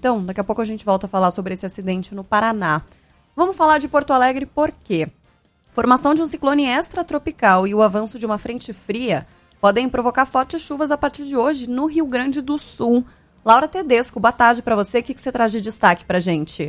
então? Daqui a pouco a gente volta a falar sobre esse acidente no Paraná. Vamos falar de Porto Alegre por quê? Formação de um ciclone extratropical e o avanço de uma frente fria podem provocar fortes chuvas a partir de hoje no Rio Grande do Sul. Laura Tedesco, boa tarde para você. O que você traz de destaque para a gente?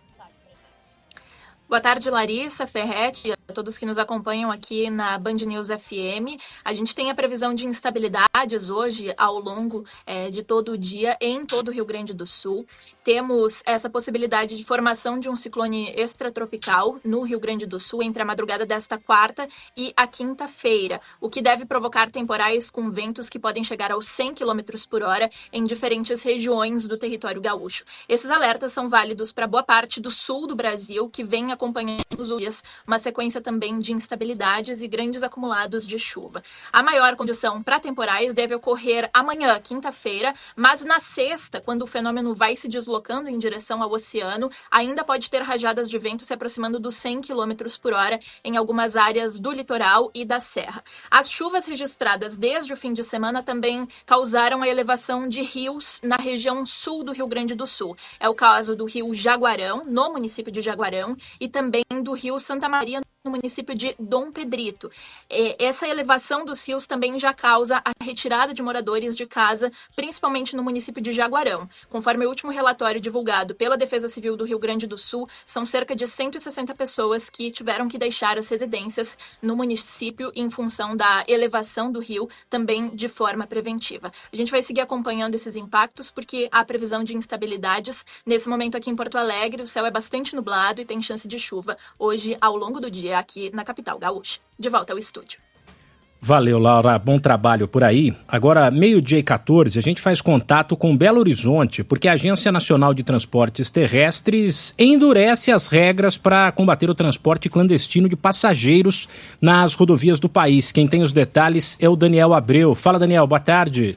Boa tarde, Larissa, Ferretti e a todos que nos acompanham aqui na Band News FM. A gente tem a previsão de instabilidades hoje ao longo de todo o dia em todo o Rio Grande do Sul. Temos essa possibilidade de formação de um ciclone extratropical no Rio Grande do Sul entre a madrugada desta quarta e a quinta-feira, o que deve provocar temporais com ventos que podem chegar aos 100 km por hora em diferentes regiões do território gaúcho. Esses alertas são válidos para boa parte do sul do Brasil, que vem acompanhando os dias uma sequência também de instabilidades e grandes acumulados de chuva. A maior condição para temporais deve ocorrer amanhã, quinta-feira, mas na sexta, quando o fenômeno vai se deslocando em direção ao oceano, ainda pode ter rajadas de vento se aproximando dos 100 km por hora em algumas áreas do litoral e da serra. As chuvas registradas desde o fim de semana também causaram a elevação de rios na região sul do Rio Grande do Sul. É o caso do rio Jaguarão, no município de Jaguarão, e também do rio Santa Maria, no município de Dom Pedrito. Essa elevação dos rios também já causa a retirada de moradores de casa, principalmente no município de Jaguarão. Conforme o último relatório divulgado pela Defesa Civil do Rio Grande do Sul, são cerca de 160 pessoas que tiveram que deixar as residências no município em função da elevação do rio, também de forma preventiva. A gente vai seguir acompanhando esses impactos porque há previsão de instabilidades. Nesse momento aqui em Porto Alegre, o céu é bastante nublado e tem chance de chuva hoje ao longo do dia aqui na capital gaúcha. De volta ao estúdio. Valeu, Laura. Bom trabalho por aí. Agora, 12:14, a gente faz contato com Belo Horizonte, porque a Agência Nacional de Transportes Terrestres endurece as regras para combater o transporte clandestino de passageiros nas rodovias do país. Quem tem os detalhes é o Daniel Abreu. Fala, Daniel. Boa tarde.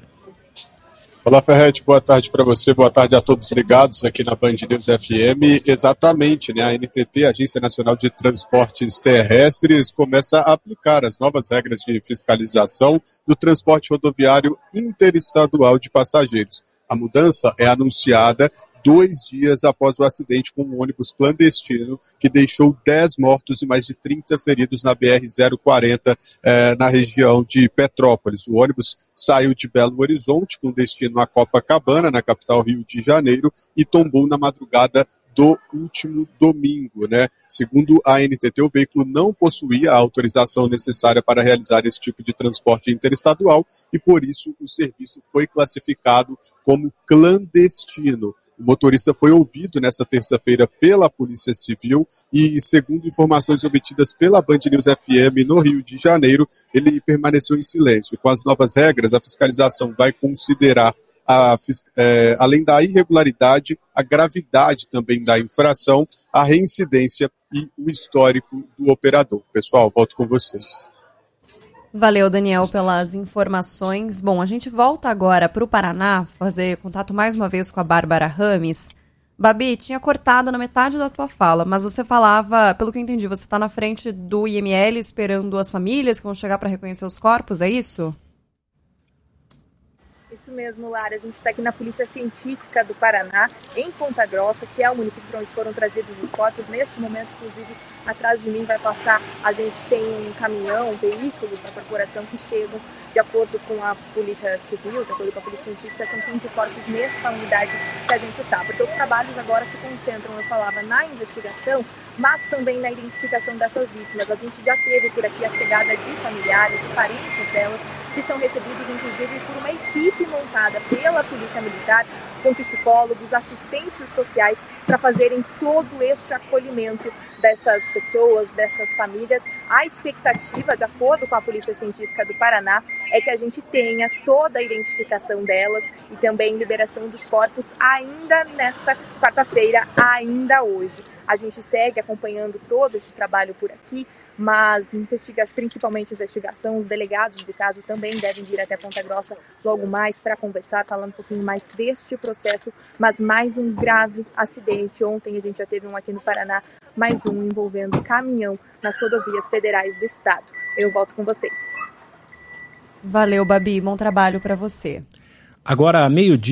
Olá, Ferretti, boa tarde para você, boa tarde a todos ligados aqui na Band News FM. Exatamente, né? A NTT, Agência Nacional de Transportes Terrestres, começa a aplicar as novas regras de fiscalização do transporte rodoviário interestadual de passageiros. A mudança é anunciada 2 dias após o acidente com um ônibus clandestino que deixou 10 mortos e mais de 30 feridos na BR-040, na região de Petrópolis. O ônibus saiu de Belo Horizonte com destino a Copacabana, na capital Rio de Janeiro, e tombou na madrugada do último domingo, né? Segundo a NTT, o veículo não possuía a autorização necessária para realizar esse tipo de transporte interestadual e, por isso, o serviço foi classificado como clandestino. O motorista foi ouvido nesta terça-feira pela Polícia Civil e, segundo informações obtidas pela Band News FM no Rio de Janeiro, ele permaneceu em silêncio. Com as novas regras, a fiscalização vai considerar além da irregularidade, a gravidade também da infração, a reincidência e o histórico do operador. Pessoal, volto com vocês. Valeu, Daniel, pelas informações. Bom, a gente volta agora para o Paraná, fazer contato mais uma vez com a Bárbara Rames. Babi, tinha cortado na metade da tua fala, mas você falava, pelo que eu entendi, você está na frente do IML esperando as famílias que vão chegar para reconhecer os corpos, é isso? Isso mesmo, Lara. A gente está aqui na Polícia Científica do Paraná, em Ponta Grossa, que é o município para onde foram trazidos os corpos. Neste momento, inclusive, atrás de mim vai passar, a gente tem um caminhão, veículos da corporação que chegam, de acordo com a Polícia Civil, de acordo com a Polícia Científica, são 15 corpos nesta unidade que a gente está. Porque os trabalhos agora se concentram, eu falava, na investigação, mas também na identificação dessas vítimas. A gente já teve por aqui a chegada de familiares e parentes delas, que são recebidos, inclusive, por uma equipe montada pela Polícia Militar, com psicólogos, assistentes sociais, para fazerem todo esse acolhimento dessas pessoas, dessas famílias. A expectativa, de acordo com a Polícia Científica do Paraná, é que a gente tenha toda a identificação delas e também liberação dos corpos ainda nesta quarta-feira, ainda hoje. A gente segue acompanhando todo esse trabalho por aqui, mas principalmente investigação, os delegados do caso também devem vir até Ponta Grossa logo mais para conversar, falando um pouquinho mais deste processo, mas mais um grave acidente. Ontem a gente já teve um aqui no Paraná, mais um envolvendo caminhão nas rodovias federais do estado. Eu volto com vocês. Valeu, Babi, bom trabalho para você. Agora,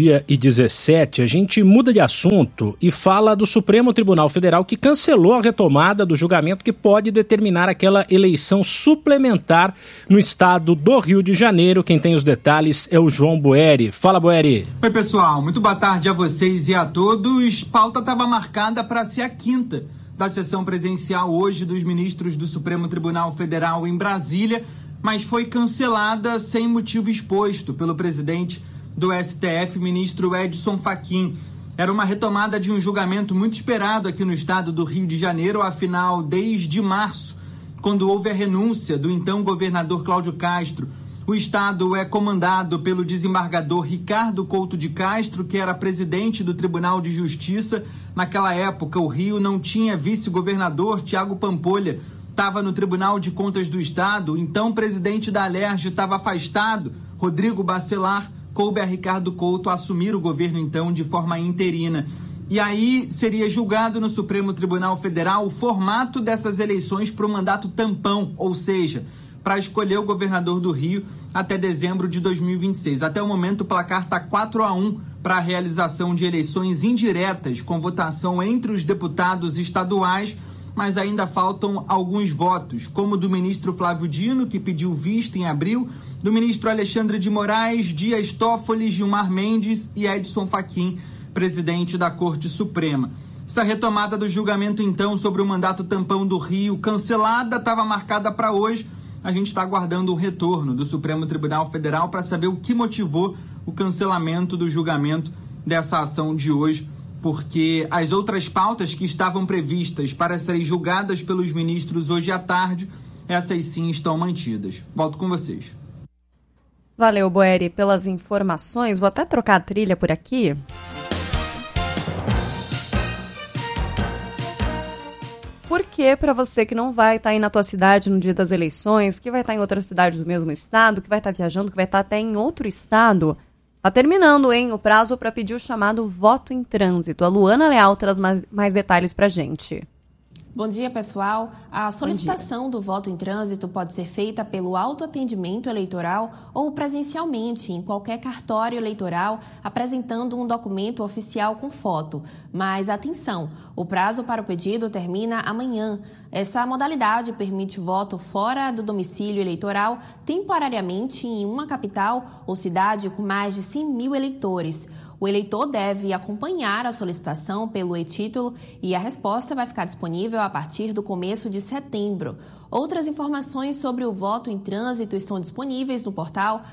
12:17, a gente muda de assunto e fala do Supremo Tribunal Federal, que cancelou a retomada do julgamento que pode determinar aquela eleição suplementar no estado do Rio de Janeiro. Quem tem os detalhes é o João Boeri. Fala, Boeri. Oi, pessoal. Muito boa tarde a vocês e a todos. Pauta estava marcada para ser a quinta da sessão presencial hoje dos ministros do Supremo Tribunal Federal em Brasília, mas foi cancelada sem motivo exposto pelo presidente do STF, ministro Edson Fachin. Era uma retomada de um julgamento muito esperado aqui no estado do Rio de Janeiro, afinal, desde março, quando houve a renúncia do então governador Cláudio Castro. O estado é comandado pelo desembargador Ricardo Couto de Castro, que era presidente do Tribunal de Justiça. Naquela época, o Rio não tinha vice-governador. Tiago Pampolha estava no Tribunal de Contas do Estado. Então, o presidente da Alerj estava afastado. Rodrigo Bacelar coube a Ricardo Couto assumir o governo, então, de forma interina. E aí seria julgado no Supremo Tribunal Federal o formato dessas eleições para o mandato tampão, ou seja, para escolher o governador do Rio até dezembro de 2026. Até o momento, o placar está 4-1 para a realização de eleições indiretas, com votação entre os deputados estaduais, mas ainda faltam alguns votos, como o do ministro Flávio Dino, que pediu vista em abril, do ministro Alexandre de Moraes, Dias Toffoli, Gilmar Mendes e Edson Fachin, presidente da Corte Suprema. Essa retomada do julgamento, então, sobre o mandato tampão do Rio, cancelada, estava marcada para hoje. A gente está aguardando o retorno do Supremo Tribunal Federal para saber o que motivou o cancelamento do julgamento dessa ação de hoje, porque as outras pautas que estavam previstas para serem julgadas pelos ministros hoje à tarde, essas sim estão mantidas. Volto com vocês. Valeu, Boeri, pelas informações. Vou até trocar a trilha por aqui. Porque para você que não vai estar aí na tua cidade no dia das eleições, que vai estar em outra cidade do mesmo estado, que vai estar viajando, que vai estar até em outro estado, tá terminando, hein, o prazo para pedir o chamado voto em trânsito. A Luana Leal traz mais detalhes pra gente. Bom dia, pessoal. A solicitação do voto em trânsito pode ser feita pelo autoatendimento eleitoral ou presencialmente em qualquer cartório eleitoral, apresentando um documento oficial com foto. Mas atenção, o prazo para o pedido termina amanhã. Essa modalidade permite voto fora do domicílio eleitoral temporariamente em uma capital ou cidade com mais de 100 mil eleitores. O eleitor deve acompanhar a solicitação pelo e-título e a resposta vai ficar disponível a partir do começo de setembro. Outras informações sobre o voto em trânsito estão disponíveis no portal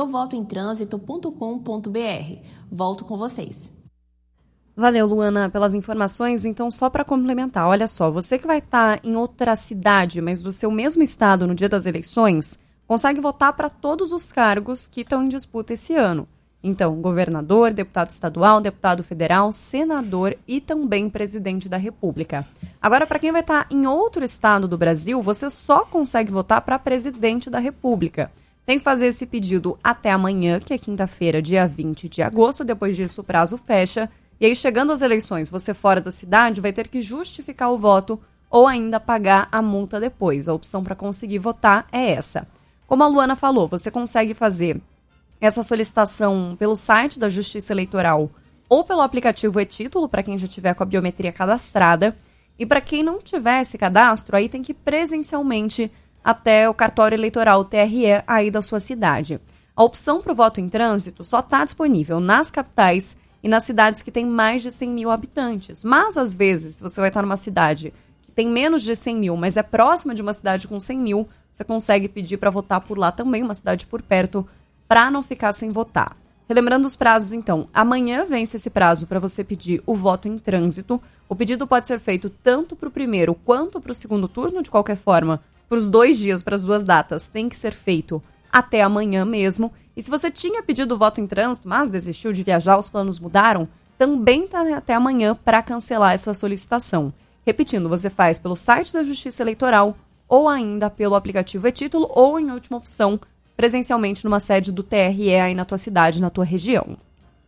meuvotoemtransito.com.br. Volto com vocês. Valeu, Luana, pelas informações. Então, só para complementar, olha só, você que vai estar em outra cidade, mas do seu mesmo estado no dia das eleições, consegue votar para todos os cargos que estão em disputa esse ano. Então, governador, deputado estadual, deputado federal, senador e também presidente da República. Agora, para quem vai estar em outro estado do Brasil, você só consegue votar para presidente da República. Tem que fazer esse pedido até amanhã, que é quinta-feira, dia 20 de agosto. Depois disso, o prazo fecha. E aí, chegando às eleições, você fora da cidade vai ter que justificar o voto ou ainda pagar a multa depois. A opção para conseguir votar é essa. Como a Luana falou, você consegue fazer essa solicitação pelo site da Justiça Eleitoral ou pelo aplicativo e-título, para quem já tiver com a biometria cadastrada. E para quem não tiver esse cadastro, aí tem que ir presencialmente até o cartório eleitoral, o TRE, aí da sua cidade. A opção para o voto em trânsito só está disponível nas capitais e nas cidades que têm mais de 100 mil habitantes. Mas, às vezes, se você vai estar numa cidade que tem menos de 100 mil, mas é próxima de uma cidade com 100 mil, você consegue pedir para votar por lá também, uma cidade por perto, para não ficar sem votar. Relembrando os prazos, então, amanhã vence esse prazo para você pedir o voto em trânsito. O pedido pode ser feito tanto para o primeiro quanto para o segundo turno, de qualquer forma, para os 2 dias, para as 2 datas, tem que ser feito até amanhã mesmo. E se você tinha pedido o voto em trânsito, mas desistiu de viajar, os planos mudaram, também está até amanhã para cancelar essa solicitação. Repetindo, você faz pelo site da Justiça Eleitoral ou ainda pelo aplicativo e-título ou, em última opção, presencialmente numa sede do TRE aí na tua cidade, na tua região.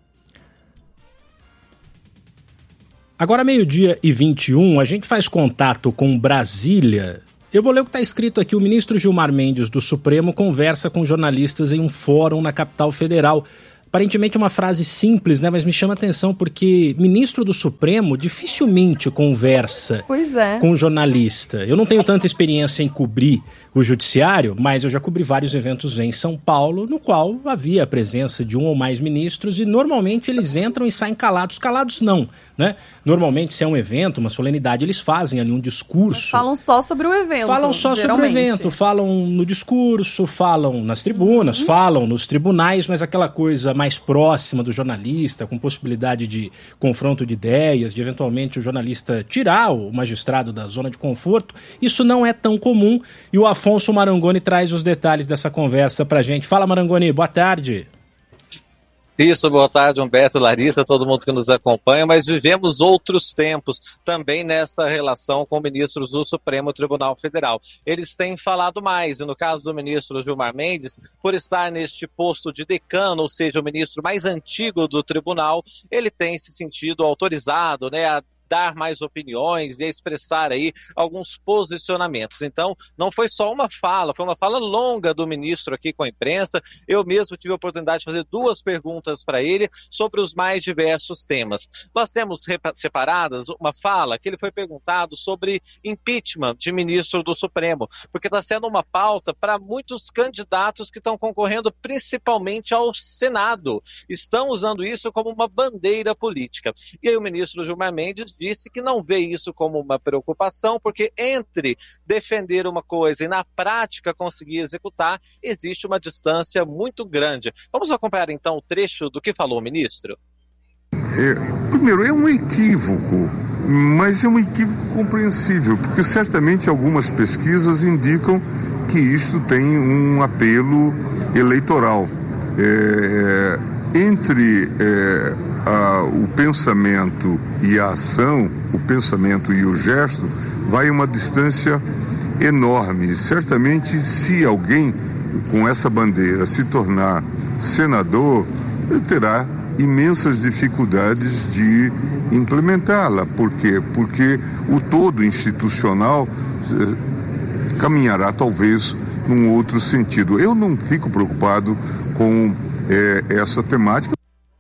Agora, 12:21, a gente faz contato com Brasília. Eu vou ler o que está escrito aqui. O ministro Gilmar Mendes do Supremo conversa com jornalistas em um fórum na capital federal. Aparentemente uma frase simples, né? Mas me chama a atenção porque ministro do Supremo dificilmente conversa com jornalista. Eu não tenho tanta experiência em cobrir o judiciário, mas eu já cobri vários eventos em São Paulo, no qual havia a presença de um ou mais ministros e normalmente eles entram e saem calados. Calados não, né? Normalmente se é um evento, uma solenidade, eles fazem ali um discurso. Mas falam só sobre o evento. Falam só sobre o evento, falam no discurso, falam nas tribunas, falam nos tribunais, mas aquela coisa mais próxima do jornalista, com possibilidade de confronto de ideias, de eventualmente o jornalista tirar o magistrado da zona de conforto, isso não é tão comum e o Afonso Marangoni traz os detalhes dessa conversa pra gente. Fala, Marangoni, boa tarde. Isso, boa tarde, Humberto, Larissa, todo mundo que nos acompanha, mas vivemos outros tempos também nesta relação com ministros do Supremo Tribunal Federal. Eles têm falado mais, e no caso do ministro Gilmar Mendes, por estar neste posto de decano, ou seja, o ministro mais antigo do tribunal, ele tem se sentido autorizado, né, a dar mais opiniões e a expressar aí alguns posicionamentos. Então, não foi só uma fala, foi uma fala longa do ministro aqui com a imprensa. Eu mesmo tive a oportunidade de fazer 2 perguntas para ele sobre os mais diversos temas. Nós temos separadas uma fala que ele foi perguntado sobre impeachment de ministro do Supremo, porque está sendo uma pauta para muitos candidatos que estão concorrendo principalmente ao Senado. Estão usando isso como uma bandeira política. E aí o ministro Gilmar Mendes disse que não vê isso como uma preocupação, porque entre defender uma coisa e na prática conseguir executar, existe uma distância muito grande. Vamos acompanhar então o trecho do que falou o ministro? Primeiro, é um equívoco, mas é um equívoco compreensível, porque certamente algumas pesquisas indicam que isto tem um apelo eleitoral. Entre o pensamento e a ação, o pensamento e o gesto, vai uma distância enorme. Certamente, se alguém com essa bandeira se tornar senador, ele terá imensas dificuldades de implementá-la. Por quê? Porque o todo institucional caminhará talvez num outro sentido. Eu não fico preocupado com essa temática.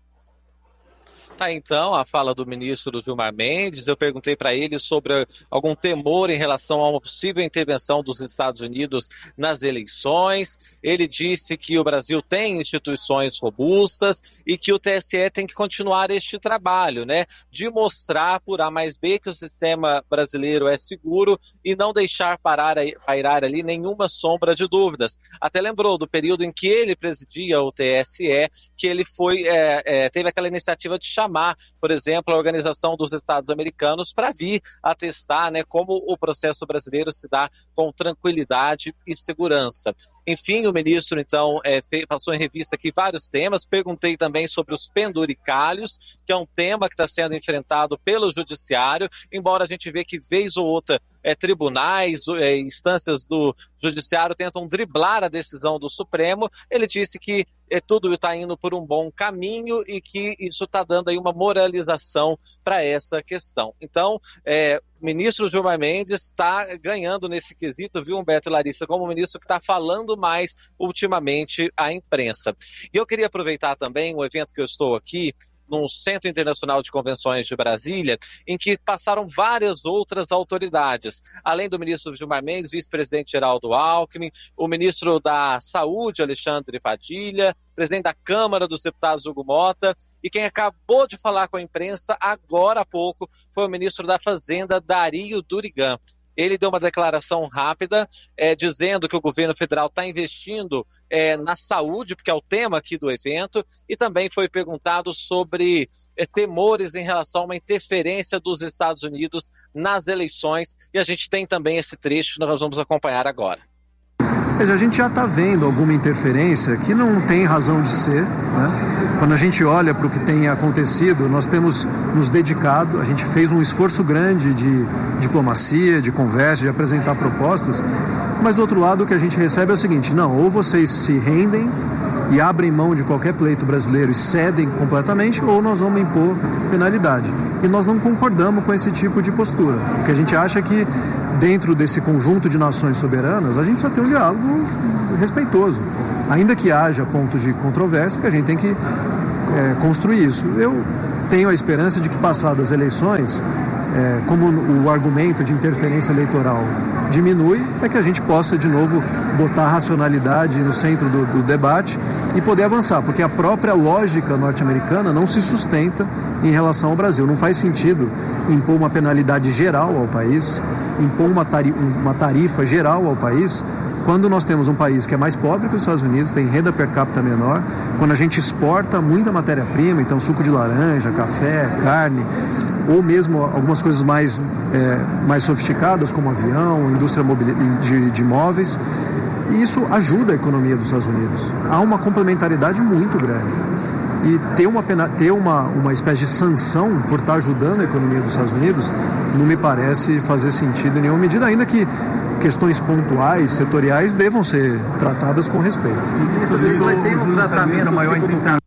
Tá, então, a fala do ministro Gilmar Mendes. Eu perguntei para ele sobre algum temor em relação a uma possível intervenção dos Estados Unidos nas eleições. Ele disse que o Brasil tem instituições robustas e que o TSE tem que continuar este trabalho, né, de mostrar por A mais B que o sistema brasileiro é seguro e não deixar pairar ali nenhuma sombra de dúvidas. Até lembrou do período em que ele presidia o TSE, que ele teve aquela iniciativa de chamar, por exemplo, a Organização dos Estados Americanos para vir atestar, né, como o processo brasileiro se dá com tranquilidade e segurança. Enfim, o ministro, então, passou em revista aqui vários temas. Perguntei também sobre os penduricalhos, que é um tema que está sendo enfrentado pelo judiciário, embora a gente vê que, vez ou outra, tribunais, instâncias do judiciário tentam driblar a decisão do Supremo. Ele disse que tudo está indo por um bom caminho e que isso está dando aí uma moralização para essa questão. Então, o ministro Gilmar Mendes está ganhando nesse quesito, viu, Humberto e Larissa, como o ministro que está falando mais ultimamente à imprensa. E eu queria aproveitar também o evento que eu estou aqui, no Centro Internacional de Convenções de Brasília, em que passaram várias outras autoridades. Além do ministro Gilmar Mendes, vice-presidente Geraldo Alckmin, o ministro da Saúde, Alexandre Padilha, presidente da Câmara dos Deputados, Hugo Mota, e quem acabou de falar com a imprensa agora há pouco foi o ministro da Fazenda, Dario Durigan. Ele deu uma declaração rápida, dizendo que o governo federal está investindo na saúde, porque é o tema aqui do evento, e também foi perguntado sobre temores em relação a uma interferência dos Estados Unidos nas eleições, e a gente tem também esse trecho que nós vamos acompanhar agora. A gente já está vendo alguma interferência que não tem razão de ser, né? Quando a gente olha para o que tem acontecido, nós temos nos dedicado, a gente fez um esforço grande de diplomacia, de conversa, de apresentar propostas, mas do outro lado o que a gente recebe é o seguinte: não, ou vocês se rendem e abrem mão de qualquer pleito brasileiro e cedem completamente, ou nós vamos impor penalidade. E nós não concordamos com esse tipo de postura, porque a gente acha que dentro desse conjunto de nações soberanas, a gente só tem um diálogo respeitoso. Ainda que haja pontos de controvérsia, que a gente tem que construir isso. Eu tenho a esperança de que, passadas as eleições, como o argumento de interferência eleitoral diminui, é que a gente possa de novo botar a racionalidade no centro do debate e poder avançar, porque a própria lógica norte-americana não se sustenta em relação ao Brasil. Não faz sentido impor uma penalidade geral ao país, impor uma tarifa geral ao país, quando nós temos um país que é mais pobre que os Estados Unidos, tem renda per capita menor, quando a gente exporta muita matéria-prima, então suco de laranja, café, carne, ou mesmo algumas coisas mais sofisticadas, como avião, indústria de imóveis, e isso ajuda a economia dos Estados Unidos. Há uma complementaridade muito grande. E ter uma espécie de sanção por estar ajudando a economia dos Estados Unidos não me parece fazer sentido em nenhuma medida, ainda que questões pontuais, setoriais, devam ser tratadas com respeito. Isso vai ter um tratamento maior em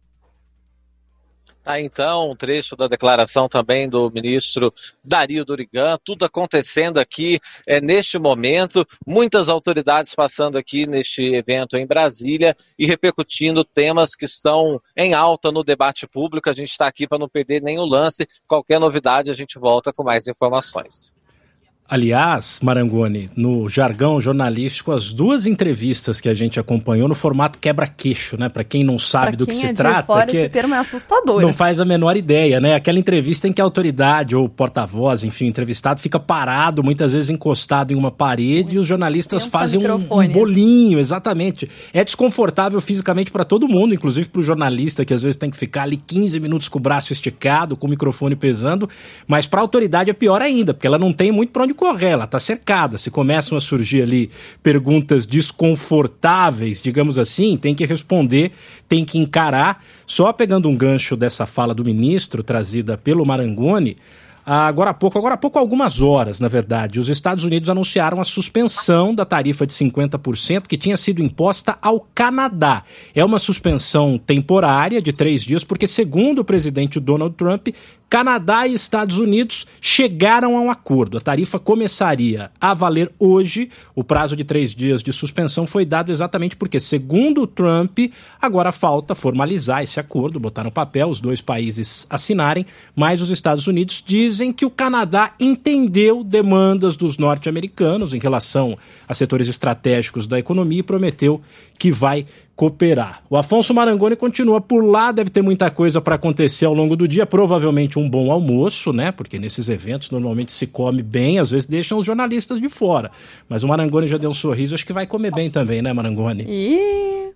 Então, um trecho da declaração também do ministro Dario Durigan, tudo acontecendo aqui neste momento, muitas autoridades passando aqui neste evento em Brasília e repercutindo temas que estão em alta no debate público. A gente está aqui para não perder nenhum lance, qualquer novidade a gente volta com mais informações. Aliás, Marangoni, no jargão jornalístico, as duas entrevistas que a gente acompanhou no formato quebra-queixo, né? Para quem não sabe do que se trata, fora, esse termo é assustador. Não faz a menor ideia, né? Aquela entrevista em que a autoridade ou porta-voz, enfim, o entrevistado fica parado, muitas vezes encostado em uma parede, e os jornalistas fazem um bolinho, exatamente. É desconfortável fisicamente para todo mundo, inclusive para o jornalista, que às vezes tem que ficar ali 15 minutos com o braço esticado, com o microfone pesando, mas para a autoridade é pior ainda, porque ela não tem muito para onde correr, ela está cercada. Se começam a surgir ali perguntas desconfortáveis, digamos assim, tem que responder, tem que encarar. Só pegando um gancho dessa fala do ministro, trazida pelo Marangoni, agora há pouco, algumas horas, na verdade, os Estados Unidos anunciaram a suspensão da tarifa de 50% que tinha sido imposta ao Canadá. É uma suspensão temporária de 3 dias, porque, segundo o presidente Donald Trump, Canadá e Estados Unidos chegaram a um acordo. A tarifa começaria a valer hoje. O prazo de 3 dias de suspensão foi dado exatamente porque, segundo o Trump, agora falta formalizar esse acordo, botar no papel, os dois países assinarem, mas os Estados Unidos dizem que o Canadá entendeu demandas dos norte-americanos em relação a setores estratégicos da economia e prometeu que vai cooperar. O Afonso Marangoni continua por lá, deve ter muita coisa para acontecer ao longo do dia, provavelmente um bom almoço, né? Porque nesses eventos normalmente se come bem, às vezes deixam os jornalistas de fora. Mas o Marangoni já deu um sorriso, acho que vai comer bem também, né, Marangoni?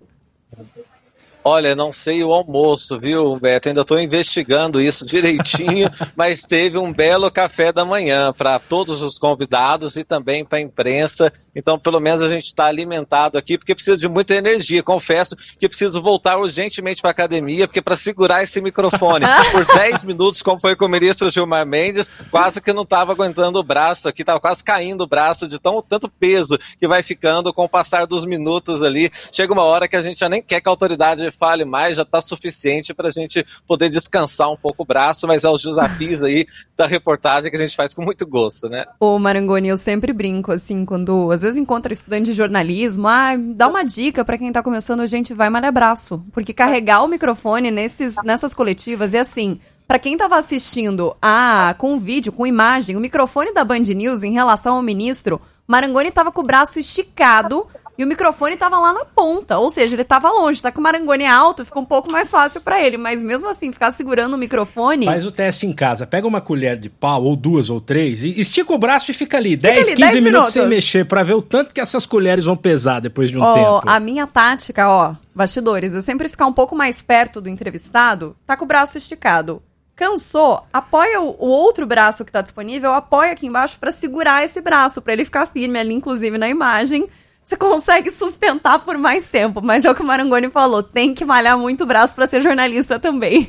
Olha, não sei o almoço, viu, Beto? Ainda estou investigando isso direitinho, mas teve um belo café da manhã para todos os convidados e também para a imprensa. Então, pelo menos a gente está alimentado aqui, porque precisa de muita energia. Confesso que preciso voltar urgentemente para a academia, porque para segurar esse microfone por 10 minutos, como foi com o ministro Gilmar Mendes, quase que não estava aguentando o braço aqui, estava quase caindo o braço de tanto peso que vai ficando com o passar dos minutos ali. Chega uma hora que a gente já nem quer que a autoridade fale mais, já está suficiente para a gente poder descansar um pouco o braço, mas é os desafios aí da reportagem que a gente faz com muito gosto, né? Ô Marangoni, eu sempre brinco, assim, quando às vezes encontra estudante de jornalismo, dá uma dica para quem tá começando, a gente vai malhar braço, porque carregar o microfone nessas coletivas é assim, para quem tava assistindo com vídeo, com imagem, o microfone da Band News em relação ao ministro, Marangoni tava com o braço esticado, e o microfone tava lá na ponta, ou seja, ele tava longe, tá com o Marangoni alto, fica um pouco mais fácil pra ele, mas mesmo assim, ficar segurando o microfone... Faz o teste em casa, pega uma colher de pau, ou 2 ou 3, e estica o braço e fica ali, 10, 15 minutos sem mexer, pra ver o tanto que essas colheres vão pesar depois de um tempo. A minha tática, bastidores, é sempre ficar um pouco mais perto do entrevistado, tá com o braço esticado. Cansou, apoia o outro braço que tá disponível, apoia aqui embaixo pra segurar esse braço, pra ele ficar firme ali, inclusive na imagem. Você consegue sustentar por mais tempo, mas é o que o Marangoni falou, tem que malhar muito o braço para ser jornalista também.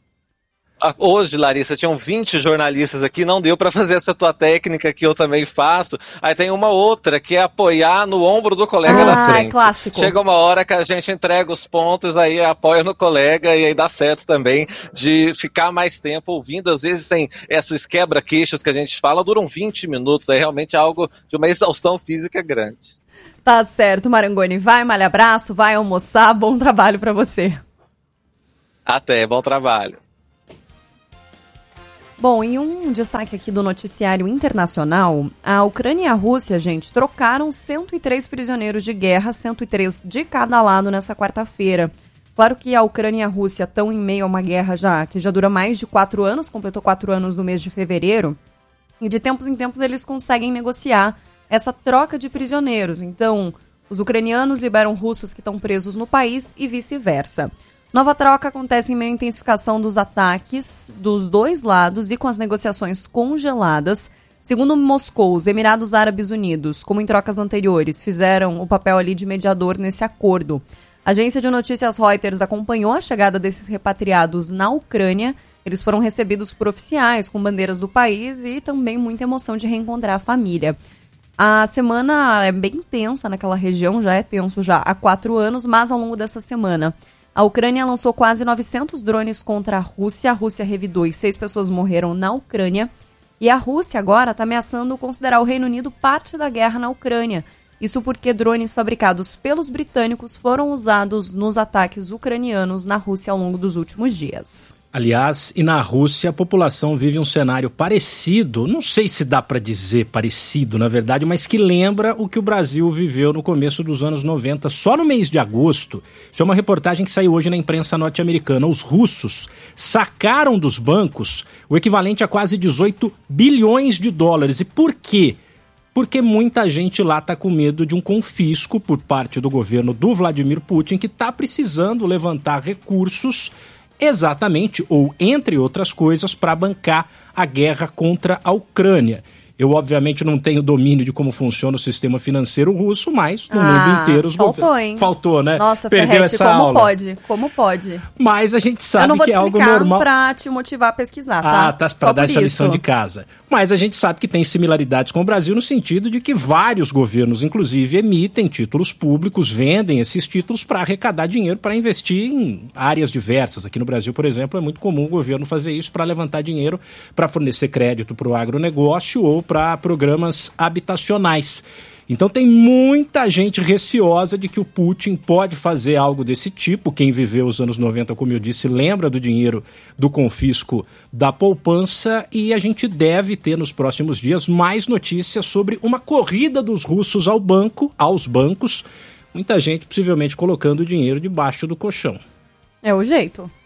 Hoje, Larissa, tinham 20 jornalistas aqui, não deu para fazer essa tua técnica que eu também faço. Aí tem uma outra, que é apoiar no ombro do colega da frente. É clássico. Chega uma hora que a gente entrega os pontos, aí apoia no colega e aí dá certo também de ficar mais tempo ouvindo. Às vezes tem esses quebra-queixos que a gente fala, duram 20 minutos, aí realmente é algo de uma exaustão física grande. Tá certo, Marangoni. Vai malhar braço, vai almoçar. Bom trabalho pra você. Até, bom trabalho. Bom, e um destaque aqui do noticiário internacional, a Ucrânia e a Rússia, gente, trocaram 103 prisioneiros de guerra, 103 de cada lado nessa quarta-feira. Claro que a Ucrânia e a Rússia estão em meio a uma guerra que já dura mais de 4 anos, completou 4 anos no mês de fevereiro, e de tempos em tempos eles conseguem negociar essa troca de prisioneiros. Então, os ucranianos liberam russos que estão presos no país e vice-versa. Nova troca acontece em meio à intensificação dos ataques dos dois lados e com as negociações congeladas. Segundo Moscou, os Emirados Árabes Unidos, como em trocas anteriores, fizeram o papel ali de mediador nesse acordo. A agência de notícias Reuters acompanhou a chegada desses repatriados na Ucrânia. Eles foram recebidos por oficiais com bandeiras do país e também muita emoção de reencontrar a família. A semana é bem tensa naquela região, já é tenso já há 4 anos, mas ao longo dessa semana a Ucrânia lançou quase 900 drones contra a Rússia revidou e 6 pessoas morreram na Ucrânia. E a Rússia agora está ameaçando considerar o Reino Unido parte da guerra na Ucrânia. Isso porque drones fabricados pelos britânicos foram usados nos ataques ucranianos na Rússia ao longo dos últimos dias. Aliás, e na Rússia a população vive um cenário parecido, não sei se dá para dizer parecido, na verdade, mas que lembra o que o Brasil viveu no começo dos anos 90, só no mês de agosto. Isso é uma reportagem que saiu hoje na imprensa norte-americana. Os russos sacaram dos bancos o equivalente a quase 18 bilhões de dólares. E por quê? Porque muita gente lá está com medo de um confisco por parte do governo do Vladimir Putin, que está precisando levantar recursos exatamente, ou entre outras coisas, para bancar a guerra contra a Ucrânia. Eu, obviamente, não tenho domínio de como funciona o sistema financeiro russo, mas no mundo inteiro os governos... Faltou, né? Nossa, perdeu Ferretti, essa como aula. pode? Como pode? Mas a gente sabe que é algo normal. Eu não vou te explicar pra te motivar a pesquisar, tá? Tá, para dar essa lição de casa. Mas a gente sabe que tem similaridades com o Brasil no sentido de que vários governos, inclusive, emitem títulos públicos, vendem esses títulos para arrecadar dinheiro para investir em áreas diversas. Aqui no Brasil, por exemplo, é muito comum o governo fazer isso para levantar dinheiro para fornecer crédito para o agronegócio ou para programas habitacionais. Então tem muita gente receosa de que o Putin pode fazer algo desse tipo. Quem viveu os anos 90, como eu disse, lembra do dinheiro do confisco da poupança, e a gente deve ter nos próximos dias mais notícias sobre uma corrida dos russos aos bancos. Muita gente possivelmente colocando o dinheiro debaixo do colchão. É o jeito.